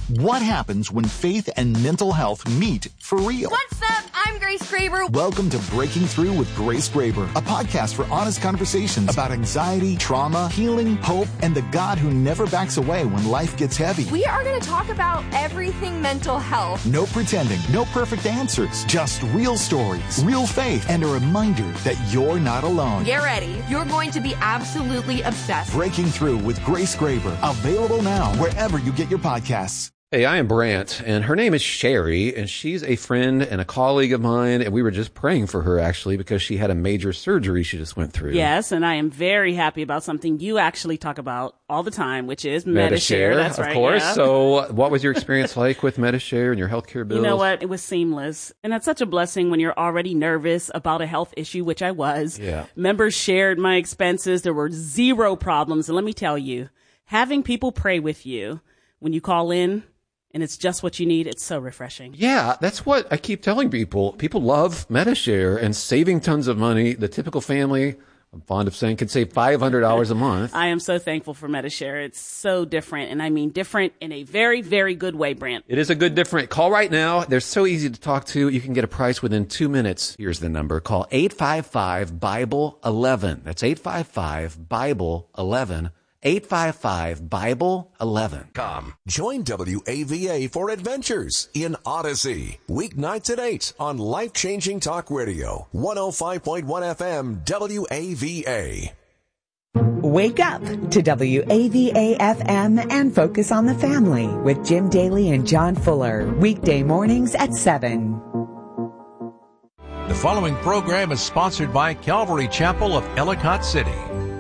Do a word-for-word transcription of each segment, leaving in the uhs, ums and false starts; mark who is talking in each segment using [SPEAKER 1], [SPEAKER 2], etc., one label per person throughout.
[SPEAKER 1] What happens when faith and mental health meet for real?
[SPEAKER 2] What's up? I'm Grace Graber.
[SPEAKER 1] Welcome to Breaking Through with Grace Graber, a podcast for honest conversations about anxiety, trauma, healing, hope, and the God who never backs away when life gets heavy.
[SPEAKER 2] We are going to talk about everything mental health.
[SPEAKER 1] No pretending, no perfect answers, just real stories, real faith, and a reminder that you're not alone.
[SPEAKER 2] Get ready. You're going to be absolutely obsessed.
[SPEAKER 1] Breaking Through with Grace Graber, available now wherever you get your podcasts.
[SPEAKER 3] Hey, I am Brant, and her name is Sherry, and she's a friend and a colleague of mine, and we were just praying for her, actually, because she had a major surgery she just went through.
[SPEAKER 4] Yes, and I am very happy about something you actually talk about all the time, which is
[SPEAKER 3] Medi-Share.
[SPEAKER 4] Medi-Share. That's
[SPEAKER 3] of
[SPEAKER 4] right,
[SPEAKER 3] course.
[SPEAKER 4] yeah.
[SPEAKER 3] So what was your experience like with Medi-Share and your healthcare bills?
[SPEAKER 4] You know what? It was seamless, and that's such a blessing when you're already nervous about a health issue, which I was.
[SPEAKER 3] Yeah.
[SPEAKER 4] Members shared my expenses. There were zero problems, and let me tell you, having people pray with you when you call in, and it's just what you need. It's so refreshing.
[SPEAKER 3] Yeah, that's what I keep telling people. People love Medi-Share and saving tons of money. The typical family, I'm fond of saying, can save five hundred dollars a month.
[SPEAKER 4] I am so thankful for Medi-Share. It's so different, and I mean different in a very, very good way, Brant.
[SPEAKER 3] It is a good different. Call right now. They're so easy to talk to. You can get a price within two minutes. Here's the number. Call eight five five, Bible eleven. That's eight five five, Bible eleven. eight five five, Bible eleven.
[SPEAKER 5] Com. Join W A V A for adventures in Odyssey. Weeknights at eight on Life-Changing Talk Radio. one oh five point one F M W A V A.
[SPEAKER 6] Wake up to W A V A F M and focus on the family with Jim Daly and John Fuller. Weekday mornings at seven.
[SPEAKER 7] The following program is sponsored by Calvary Chapel of Ellicott City.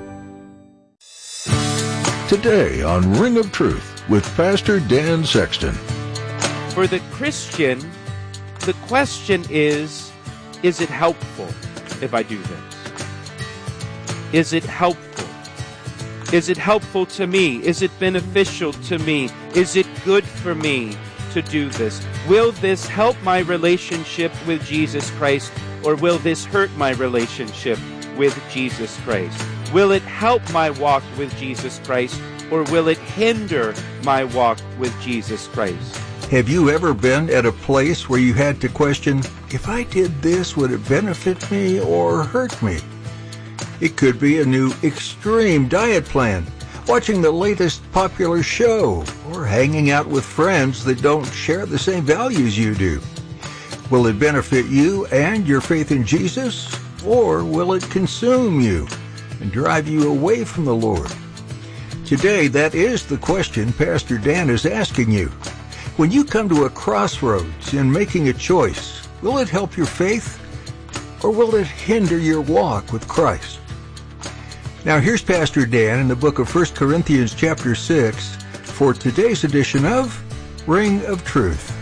[SPEAKER 8] Today on Ring of Truth with Pastor Dan Sexton.
[SPEAKER 9] For the Christian, the question is, is it helpful if I do this? Is it helpful? Is it helpful to me? Is it beneficial to me? Is it good for me to do this? Will this help my relationship with Jesus Christ, or will this hurt my relationship with Jesus Christ? Will it help my walk with Jesus Christ, or will it hinder my walk with Jesus Christ?
[SPEAKER 8] Have you ever been at a place where you had to question, if I did this, would it benefit me or hurt me? It could be a new extreme diet plan, watching the latest popular show, or hanging out with friends that don't share the same values you do. Will it benefit you and your faith in Jesus, or will it consume you and drive you away from the Lord? Today, that is the question Pastor Dan is asking you. When you come to a crossroads in making a choice, will it help your faith, or will it hinder your walk with Christ? Now here's Pastor Dan in the book of First Corinthians chapter six for today's edition of Ring of Truth.